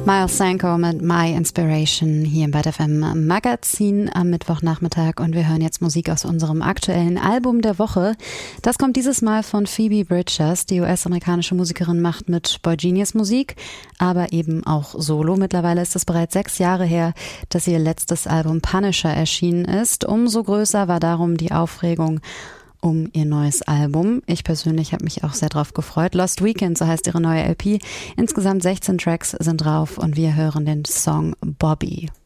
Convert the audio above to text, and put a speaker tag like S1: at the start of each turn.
S1: Miles Sanko mit My Inspiration hier im Bad FM Magazin am Mittwochnachmittag und wir hören jetzt Musik aus unserem aktuellen Album der Woche. Das kommt dieses Mal von Phoebe Bridgers. Die US-amerikanische Musikerin macht mit boygenius Musik, aber eben auch solo. Mittlerweile ist es bereits 6 Jahre her, dass ihr letztes Album Punisher erschienen ist. Umso größer war darum die Aufregung um ihr neues Album. Ich persönlich habe mich auch sehr drauf gefreut. Lost Weekend, so heißt ihre neue LP. Insgesamt 16 Tracks sind drauf und wir hören den Song Bobby.